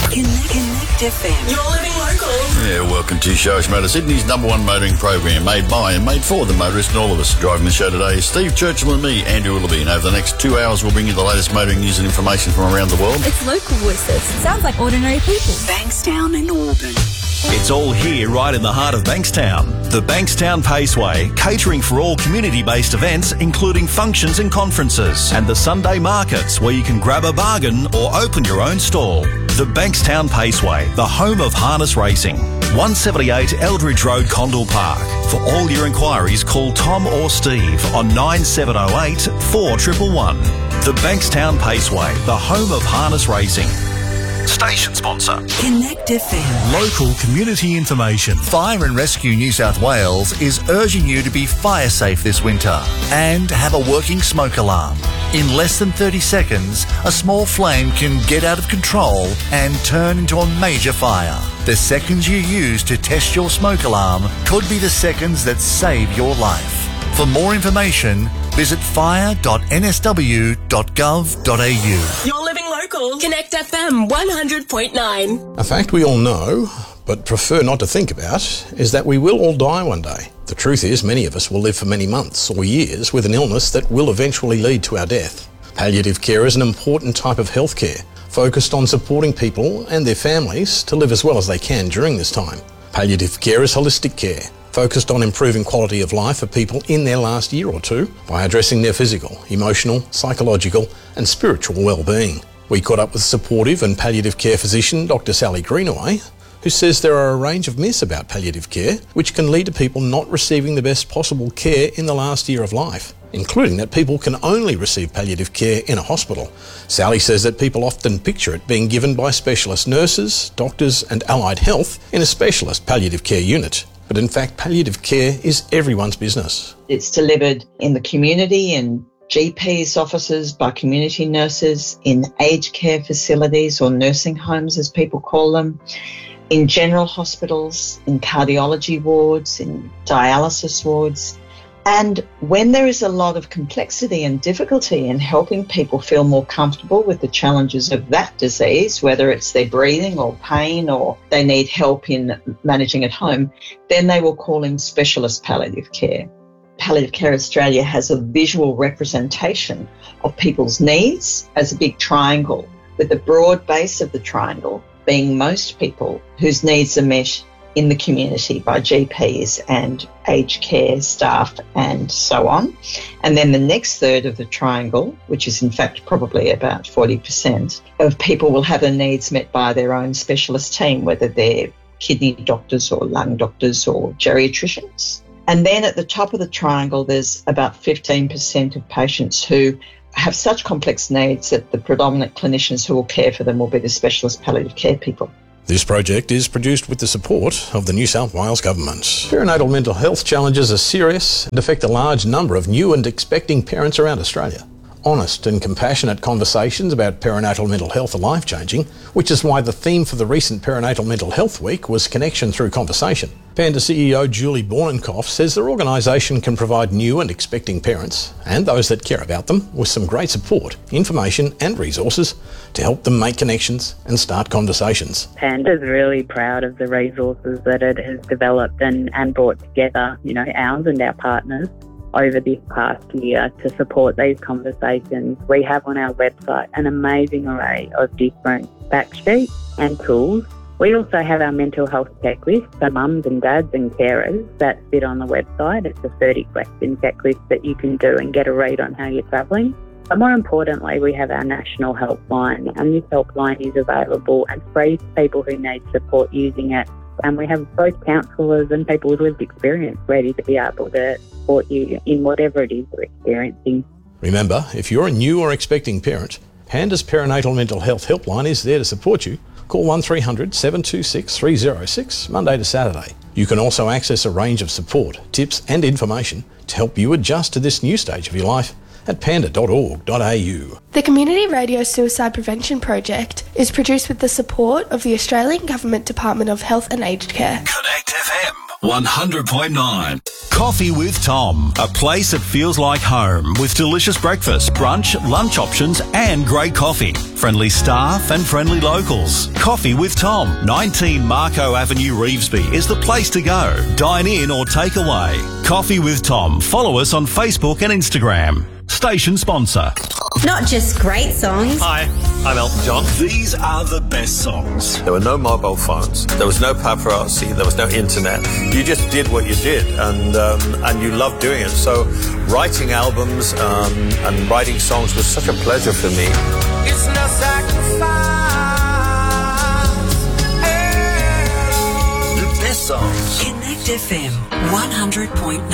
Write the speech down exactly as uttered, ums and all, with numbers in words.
Connect, Connect F M. You're living local. Yeah, welcome to Shows Motor, Sydney's number one motoring program, made by and made for the motorist and all of us. Driving the show today is Steve Churchill and me, Andrew Willoughby, and over the next two hours we'll bring you the latest motoring news and information from around the world. It's local voices. Sounds like ordinary people. Bankstown and Auburn. It's all here right in the heart of Bankstown. The Bankstown Paceway, catering for all community-based events, including functions and conferences, and the Sunday markets where you can grab a bargain or open your own stall. The Bankstown Paceway, the home of harness racing. one seventy-eight Eldridge Road, Condell Park. For all your inquiries, call Tom or Steve on nine seven oh eight, four one one one. The Bankstown Paceway, the home of harness racing. Station sponsor. Connect F M. Local community information. Fire and Rescue New South Wales is urging you to be fire safe this winter and have a working smoke alarm. In less than thirty seconds, a small flame can get out of control and turn into a major fire. The seconds you use to test your smoke alarm could be the seconds that save your life. For more information, visit fire dot n s w dot gov dot a u. You're living local. Connect F M one hundred point nine. A fact we all know, but prefer not to think about, is that we will all die one day. The truth is, many of us will live for many months or years with an illness that will eventually lead to our death. Palliative care is an important type of healthcare, focused on supporting people and their families to live as well as they can during this time. Palliative care is holistic care, focused on improving quality of life for people in their last year or two by addressing their physical, emotional, psychological and spiritual well-being. We caught up with supportive and palliative care physician Doctor Sally Greenaway, who says there are a range of myths about palliative care which can lead to people not receiving the best possible care in the last year of life, including that people can only receive palliative care in a hospital. Sally says that people often picture it being given by specialist nurses, doctors and allied health in a specialist palliative care unit. But in fact, palliative care is everyone's business. It's delivered in the community, in G Ps' offices, by community nurses, in aged care facilities or nursing homes as people call them, in general hospitals, in cardiology wards, in dialysis wards. And when there is a lot of complexity and difficulty in helping people feel more comfortable with the challenges of that disease, whether it's their breathing or pain or they need help in managing at home, then they will call in specialist palliative care. Palliative Care Australia has a visual representation of people's needs as a big triangle, with the broad base of the triangle being most people whose needs are met in the community by G Ps and aged care staff and so on. And then the next third of the triangle, which is in fact probably about forty percent of people, will have their needs met by their own specialist team, whether they're kidney doctors or lung doctors or geriatricians. And then at the top of the triangle, there's about fifteen percent of patients who have such complex needs that the predominant clinicians who will care for them will be the specialist palliative care people. This project is produced with the support of the New South Wales Government. Perinatal mental health challenges are serious and affect a large number of new and expecting parents around Australia. Honest and compassionate conversations about perinatal mental health are life-changing, which is why the theme for the recent Perinatal Mental Health Week was Connection Through Conversation. Panda C E O Julie Bornenkopf says their organisation can provide new and expecting parents, and those that care about them, with some great support, information and resources to help them make connections and start conversations. Panda's really proud of the resources that it has developed and, and brought together, you know, ours and our partners over this past year to support these conversations. We have on our website an amazing array of different fact sheets and tools. We also have our mental health checklist for mums and dads and carers that sit on the website. It's a thirty question checklist that you can do and get a read on how you're travelling. But more importantly, we have our national helpline, and this helpline is available and free to people who need support using it. And we have both counsellors and people with lived experience ready to be able to support you in whatever it is you're experiencing. Remember, if you're a new or expecting parent, Panda's Perinatal Mental Health Helpline is there to support you. Call one three hundred, seven two six, three oh six Monday to Saturday. You can also access a range of support, tips and information to help you adjust to this new stage of your life at panda dot org dot a u. The Community Radio Suicide Prevention Project is produced with the support of the Australian Government Department of Health and Aged Care. Connect F M one hundred point nine. Coffee with Tom, a place that feels like home with delicious breakfast, brunch, lunch options and great coffee. Friendly staff and friendly locals. Coffee with Tom, nineteen Marco Avenue, Revesby is the place to go. Dine in or take away. Coffee with Tom. Follow us on Facebook and Instagram. Station sponsor. Not just great songs. Hi, I'm Elton John. These are the best songs. There were no mobile phones. There was no paparazzi. There was no internet. You just did what you did, and um, and you loved doing it. So writing albums um, and writing songs was such a pleasure for me. It's no sacrifice. The best songs. Connect F M one hundred point nine.